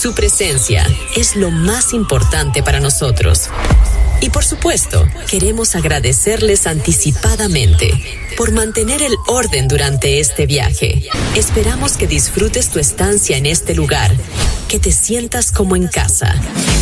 Su presencia es lo más importante para nosotros. Y por supuesto, queremos agradecerles anticipadamente por mantener el orden durante este viaje. Esperamos que disfrutes tu estancia en este lugar, que te sientas como en casa.